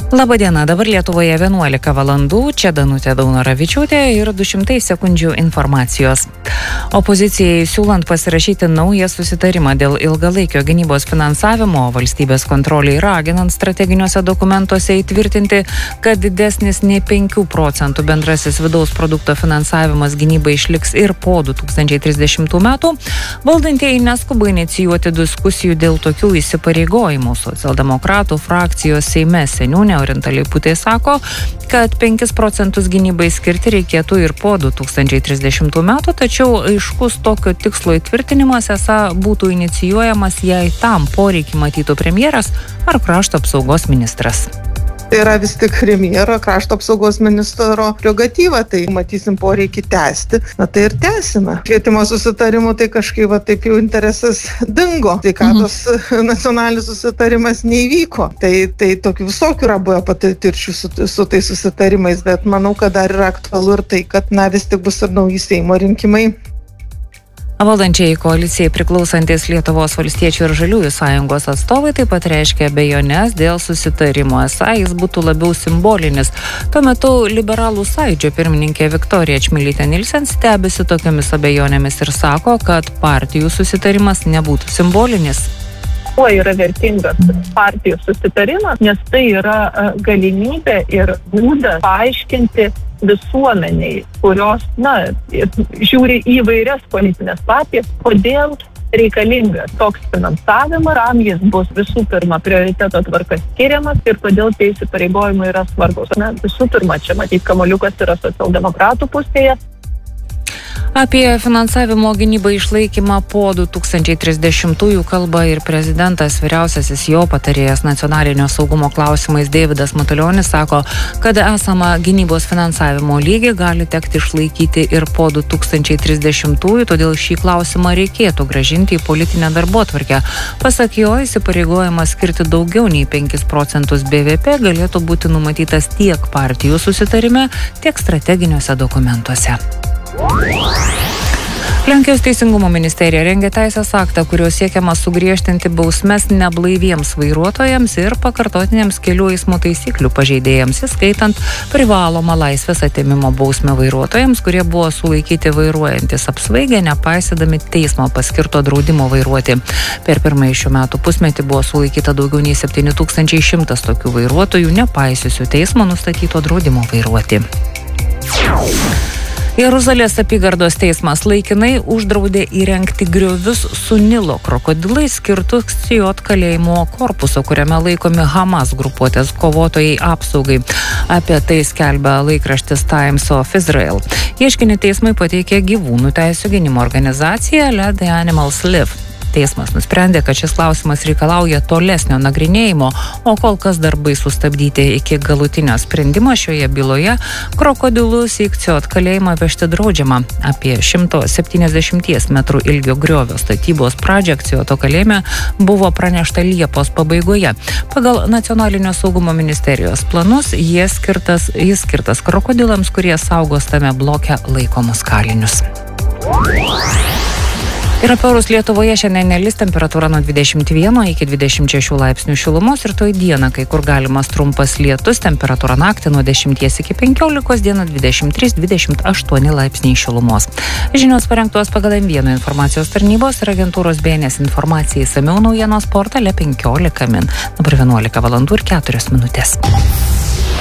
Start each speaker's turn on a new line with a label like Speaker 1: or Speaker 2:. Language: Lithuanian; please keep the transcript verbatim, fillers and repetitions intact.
Speaker 1: Labadiena, dabar Lietuvoje vienuolika valandų, čia Danutė Daunoravičiūtė ir du šimtai sekundžių informacijos. Opozicijai siūlant pasirašyti naują susitarimą dėl ilgalaikio gynybos finansavimo, valstybės kontroliai raginant strateginiuose dokumentuose įtvirtinti, kad didesnis nei penkių procentų bendrasis vidaus produkto finansavimas gynybai išliks ir po du tūkstančiai trisdešimtų metų, valdantieji neskuba inicijuoti diskusijų dėl tokių įsipareigojimų. Socialdemokratų frakcijos Seime seniūnė Orinta Leiputė sako, kad penkis procentus gynybai skirti reikėtų ir po du tūkstančiai trisdešimtų metų, tačiau aiškus tokio tikslo įtvirtinimas esą būtų inicijuojamas, jei tam poreikį matytų premjeras ar krašto apsaugos ministras.
Speaker 2: Tai yra vis tik premjero krašto apsaugos ministro prerogatyva, tai matysim poreikį tęsti, na tai ir tęsime. Švietimo susitarimų tai kažkaip va, taip jau interesas dingo, sveikatos mhm. nacionalinis susitarimas neįvyko. Tai, tai tokių visokių yra buvę patirčių su, su tais susitarimais, bet manau, kad dar yra aktualu ir tai, kad na vis tik bus ir nauji Seimo rinkimai.
Speaker 1: Valdančiai koalicijai priklausantis Lietuvos valstiečių ir žaliųjų sąjungos atstovai taip pat reiškia abejones dėl susitarimo, esą jis būtų labiau simbolinis. Tuo metu liberalų sąjūdžio pirmininkė Viktorija Čmilytė Nilsen stebisi tokiamis abejonėmis ir sako, kad partijų susitarimas nebūtų simbolinis.
Speaker 3: Kuo yra vertingas partijų susitarimas, nes tai yra galimybė ir būdas paaiškinti visuomeniai, kurios, na, žiūri į įvairias politinės partijas, kodėl reikalingas toks finansavimas, kam jis bus visų pirma prioriteto tvarka skiriamas ir kodėl tie įsipareigojimai yra svarbus. Na, visų pirma, čia matyt, kamuoliukas yra socialdemokratų pusėje.
Speaker 1: Apie finansavimo gynybą išlaikymą po du tūkstančiai trisdešimtųjų kalba ir prezidentas, vyriausiasis jo patarėjas nacionalinio saugumo klausimais Deividas Matulionis sako, kad esamą gynybos finansavimo lygį gali tekti išlaikyti ir po du tūkstančiai trisdešimtųjų, todėl šį klausimą reikėtų grąžinti į politinę darbotvarkę. Pasak jo, įsipareigojimas skirti daugiau nei penkis procentus B V P galėtų būti numatytas tiek partijų susitarime, tiek strateginiuose dokumentuose. Lenkijos teisingumo ministerija rengia teisės aktą, kuriuo siekiama sugriežtinti bausmes neblaiviems vairuotojams ir pakartotiniams kelių eismo taisyklių pažeidėjams, įskaitant privalomą laisvės atėmimo bausmę vairuotojams, kurie buvo sulaikyti vairuojantis apsvaigę, nepaisydami teismo paskirto draudimo vairuoti. Per pirmąjį šių metų pusmetį buvo sulaikyta daugiau nei septyni tūkstančiai šimtas tokių vairuotojų, nepaisiusių teismo nustatyto draudimo vairuoti. Jeruzalės apygardos teismas laikinai uždraudė įrengti griovius su Nilo krokodilais skirtus Sijot kalėjimo korpuso, kuriame laikomi Hamas grupuotės kovotojai apsaugai. Apie tai skelbia laikraštis Times of Israel. Ieškinį teismai pateikė gyvūnų teisių gynimo organizacija Let the Animals Live. Teismas nusprendė, kad šis klausimas reikalauja tolesnio nagrinėjimo, o kol kas darbai sustabdyti iki galutinio sprendimo šioje byloje, krokodilus į Sijot kalėjimą vežti draudžiama. Apie šimto septyniasdešimties metrų ilgio griovio statybos pradžią Sijoto kalėjime buvo pranešta Liepos pabaigoje. Pagal nacionalinio saugumo ministerijos planus jis skirtas, jis skirtas krokodilams, kurie saugos tame bloke laikomus kalinius. Ir apie orus Lietuvoje šiandien nelis, temperatūra nuo dvidešimt vieno iki dvidešimt šešių laipsnių šilumos, ir toj dieną kai kur galimas trumpas lietus, temperatūra naktį nuo dešimties iki penkiolikos, dieną dvidešimt trys dvidešimt aštuoni laipsniai šilumos. Žinios parengtos pagal M vieno informacijos tarnybos ir agentūros B N S informacija išsamiau naujienos portale penkiolika min. Dabar vienuolika valandų ir keturios minutės.